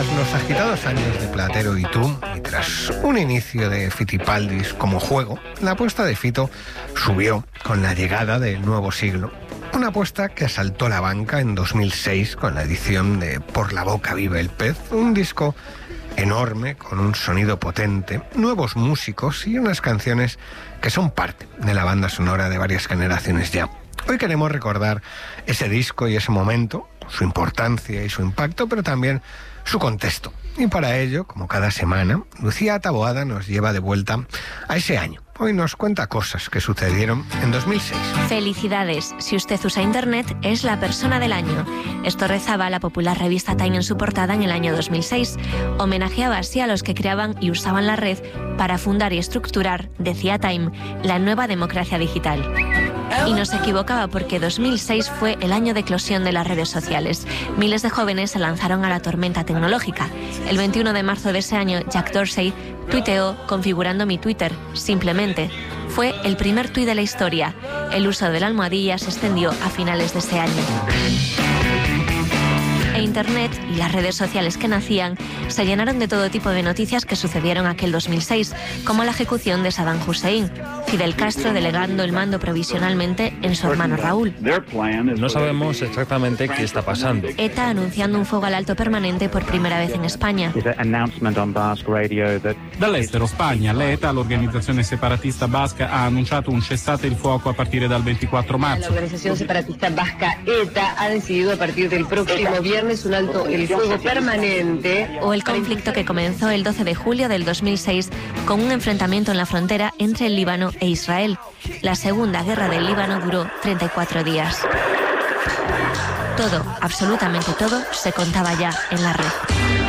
los agitados años de Platero y Tú, y tras un inicio de Fitipaldis como juego, la apuesta de Fito subió con la llegada del nuevo siglo. Una apuesta que asaltó la banca en 2006 con la edición de Por la boca vive el pez, un disco enorme, con un sonido potente, nuevos músicos y unas canciones que son parte de la banda sonora de varias generaciones ya. Hoy queremos recordar ese disco y ese momento, su importancia y su impacto, pero también su contexto. Y para ello, como cada semana, Lucía Taboada nos lleva de vuelta a ese año. Hoy nos cuenta cosas que sucedieron en 2006. Felicidades. Si usted usa Internet, es la persona del año. Esto rezaba la popular revista Time en su portada en el año 2006. Homenajeaba así a los que creaban y usaban la red para fundar y estructurar, decía Time, la nueva democracia digital. Y no se equivocaba, porque 2006 fue el año de eclosión de las redes sociales. Miles de jóvenes se lanzaron a la tormenta tecnológica. El 21 de marzo de ese año, Jack Dorsey tuiteó configurando mi Twitter, simplemente. Fue el primer tuit de la historia. El uso de la almohadilla se extendió a finales de ese año. E Internet y las redes sociales que nacían se llenaron de todo tipo de noticias que sucedieron aquel 2006, como la ejecución de Saddam Hussein, Fidel Castro delegando el mando provisionalmente en su hermano Raúl. No sabemos exactamente qué está pasando. ETA anunciando un fuego al alto permanente por primera vez en España. Dall'estero, Spagna, l'ETA, l'organizzazione separatista basca, ha annunciato un cessate il fuoco a partire dal 24 marzo. La organización separatista vasca ETA ha decidido a partir del próximo viernes un alto el fuego permanente. O el conflicto que comenzó el 12 de julio del 2006 con un enfrentamiento en la frontera entre el Líbano e Israel. La Segunda Guerra del Líbano duró 34 días. Todo, absolutamente todo, se contaba ya en la red.